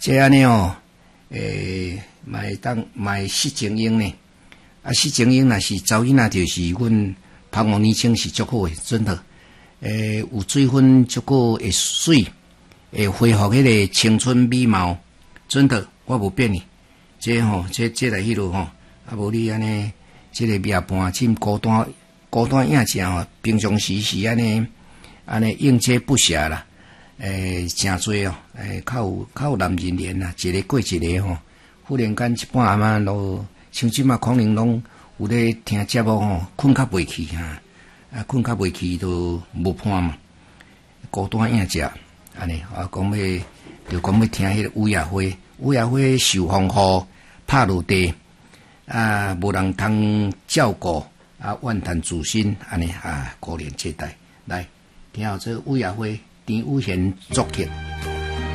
这安尼哦，买失精英呢。啊，失精英若是查囡仔，就是阮芳王年青是足好诶，真的。有水分足够会水，会恢复迄个青春美貌，真的，我无骗你。这来迄落吼，啊无你安尼，这个夜半浸孤单影正吼，平常时是安尼应接不暇啦。诚多哦，较有男人缘啦，一个过一个吼。忽然间一半暗仔都，像即马可能拢有咧听节目吼，困较袂去哈。困较袂去都无伴嘛，孤单影只安尼啊，讲要听迄个乌鸦花受风雨拍落地啊，无人通照顾啊，怨叹自身安尼啊，可怜这代来听好这乌鸦花田雨贤作曲。